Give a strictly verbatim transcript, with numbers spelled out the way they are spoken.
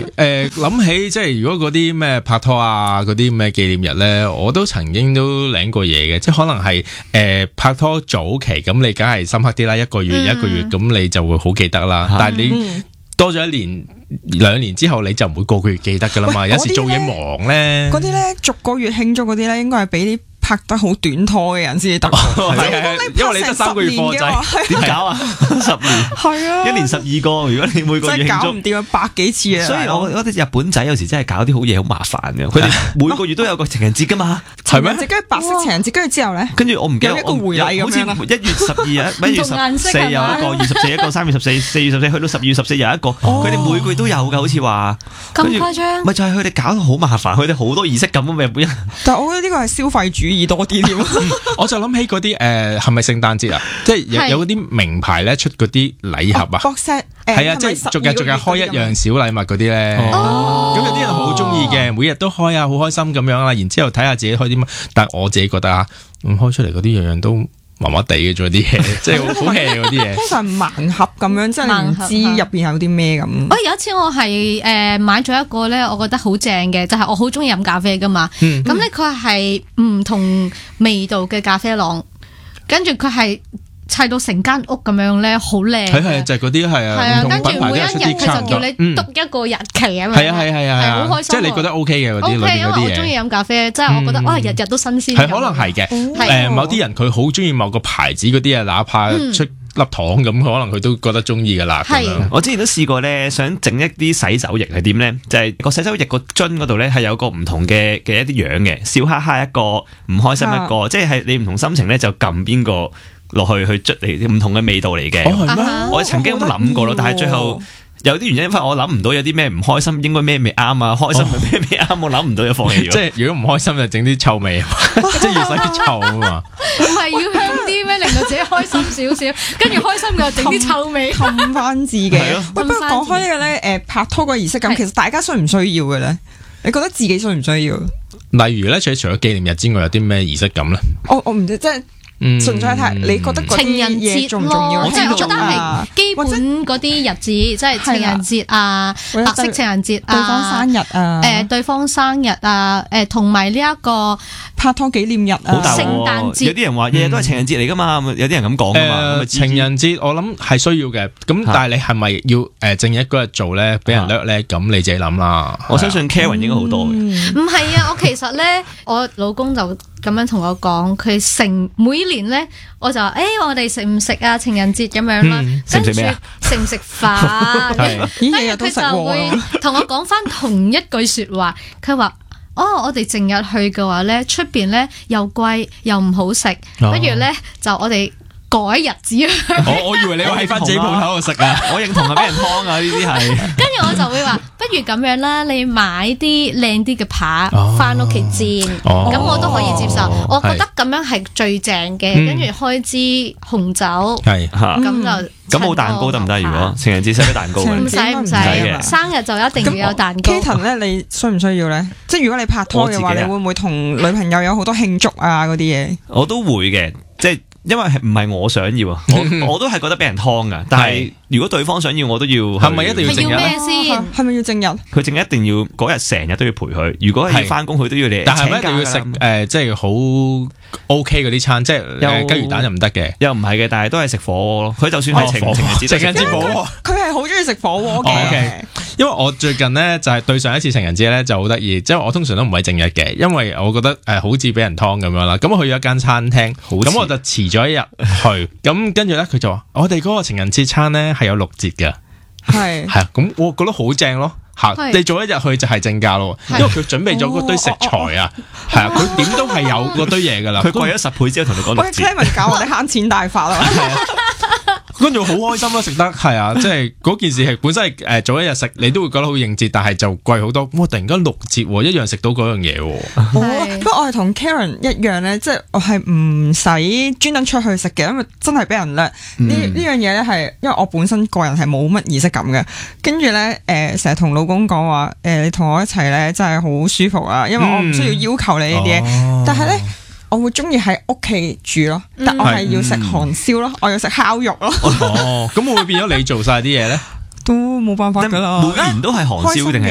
係誒諗起即係如果嗰啲咩拍拖啊嗰啲咩紀念日咧，我都曾經都領過嘢嘅，即係可能係誒、呃、拍拖早期咁，你梗係深刻啲啦，一個月、嗯、一個月咁你就會好記得啦。嗯、但係你多咗一年兩年之後，你就唔會個個月記得噶啦嘛。有時做嘢忙咧， 嗰啲咧逐個月慶祝嗰啲咧，應該係俾啲拍得好短拖嘅人先至得， 因為你得三個月貨仔， 點搞啊？十年係啊， 一年十二個，如果你每個月慶祝， 真係搞唔掂啊，百幾次啊！ 所以我覺得日本仔有時真係搞啲好嘢好麻煩嘅，佢哋每個月都有個情人節噶嘛， 係咩？跟住白色情人節，跟住之後咧， 跟住我唔記得有一個回禮咁樣啦， 好似一月十二日，一月十四有一個，二十四一個，三月十四，四月十四去到十二月十四又一個，佢哋每個月都有噶，好似話咁誇張， 咪就係佢哋搞到好麻煩，佢哋好多儀式感咁日本人。 但係我覺得呢個係消費主義多啲添。 嗯、我就諗起嗰啲誒係咪聖誕節啊？即係有有嗰啲名牌咧出嗰啲禮盒啊， 博 set 係啊，即係逐日逐日開一樣小禮物嗰啲咧。哦，咁有啲人好中意嘅，每日都開啊，好開心咁樣啦。然之後睇下自己開啲乜，但係我自己覺得啊，咁開出嚟嗰啲樣樣都麻麻地嘅，做啲嘢，即係好 hea 嗰啲嘢。通常盲盒咁樣，即係你唔知入邊有啲咩咁。 我有一次我係誒買咗一個咧，我覺得好正嘅，就係、是、我好中意飲咖啡噶嘛。咁咧佢係唔同味道嘅咖啡囊，跟住佢係砌到成間屋咁樣咧，好靚。係係就係嗰啲係啊。係啊， 跟住每一日佢就叫你篤一個日期啊嘛。係啊係係係好開心。即係你覺得 OK 嘅嗰啲裏邊嗰啲嘢。因為我中意飲咖啡，即係我覺得哇，日日都新鮮。係可能係嘅。誒，某啲人佢好中意某個牌子嗰啲啊，哪怕出粒糖咁，可能佢都覺得中意噶啦。係。 我之前都試過咧，想整一啲洗手液係點咧？就係個洗手液個樽嗰度咧係有個唔同嘅嘅一啲樣嘅，笑哈哈一個，唔開心一個，即係你唔同心情咧就撳邊個落去去捽嚟唔同嘅味道嚟嘅。 哦係咩？ 我曾經咁諗過咯，但係最後有啲原因，因為我諗唔到有啲咩唔開心，應該咩味啱啊？開心係咩味啱？我諗唔到就放棄咗。 即係如果唔開心就整啲臭味，即係要使啲臭啊嘛。 唔係要香啲咩？令到自己開心少少，跟住開心嘅整啲臭味， 氹翻自己。喂，不過講開呢個咧，誒拍拖個儀式感，其實大家需唔需要嘅咧？你覺得自己需唔需要？ 例如咧，除咗紀念日之外，有啲咩儀式感咧？ 我我唔知，即係。純粹係睇，你覺得情人節重唔重要？ 即係我覺得係基本嗰啲日子，即係情人節啊、白色情人節啊、 對方生日啊、 誒對方生日啊、誒同埋呢一個拍拖紀念日啊、 聖誕節。 有啲人話日日都係情人節嚟噶嘛，有啲人咁講噶嘛。 情人節我諗係需要嘅，咁但係你係咪要誒正日嗰日做咧，俾人掠咧？咁你自己諗啦。 我相信 Karen 應該好多嘅。 唔係啊，我其實咧，我老公就咁樣同我講，佢成每年咧，我就話誒，我哋食唔食啊情人節咁樣啦？ 食唔食咩啊？ 食唔食飯？跟住佢就會同我講翻同一句說話，佢話：哦，我哋正日去嘅話咧，出邊咧又貴又唔好食，不如咧就我哋改日子。 我我以為你話喺翻自己鋪頭度食啊！ 我認同係俾人劏啊！呢啲係。 跟住我就會話，不如咁樣啦，你買啲靚啲嘅扒翻屋企煎，咁我都可以接受。我覺得咁樣係最正嘅，跟住開支紅酒， 係咁就咁冇蛋糕得唔得？如果情人節食啲蛋糕嘅， 唔使唔使，生日就一定要有蛋糕。 Katen 咧，你需唔需要咧？即係如果你拍拖嘅話，你會唔會同女朋友有好多慶祝啊嗰啲嘢？ 我都會嘅，即係。因為係唔係我想要啊，我我都係覺得俾人劏噶，但係如果對方想要，我都要。係咪一定要正日咧？ 係咪要正日？ 佢正日一定要嗰日成日都要陪佢。如果係要翻工，佢都要你。 但係一定要食誒，即係好 OK 嗰啲餐，即係雞魚蛋就唔得嘅。 又唔係嘅，但係都係食火鍋咯。佢就算係情情人節， 情人節火鍋， 佢係好中意食火鍋嘅。 因為我最近咧就係對上一次情人節咧就好得意，即係我通常都唔係正日嘅，因為我覺得誒好似俾人劏咁樣啦。咁我去咗一間餐廳，咁我就遲咗一日去，咁跟住咧佢就話我哋嗰個情人節餐咧係有六折嘅，係係啊，咁我覺得好正咯。吓，你早一日去就係正價咯，因為佢準備咗嗰堆食材啊，係啊，佢點都係有嗰堆嘢噶啦， 佢貴咗十倍之後同你講六折。 喂 Clement 教我哋慳錢大法啦。 跟住好開心啦，食得係啊，即係嗰件事係本身係誒早一日食，你都會覺得好應節，但係就貴好多。哇！突然間六折，一樣食到嗰樣嘢。 不過我係同 Karen 一樣咧，即係我係唔使專登出去食嘅，因為真係俾人掠。呢呢樣嘢咧係，因為我本身個人係冇乜儀式感嘅。跟住咧誒，成日同老公講話誒，你同我一齊咧真係好舒服啊，因為我唔需要要求你呢啲嘢，嗯、但係咧。我會中意喺屋企煮咯，但我係要食韓燒咯，我要食烤肉咯。 哦，咁會唔會變咗你做晒啲嘢咧？ 都冇辦法噶啦， 每年都係韓燒定係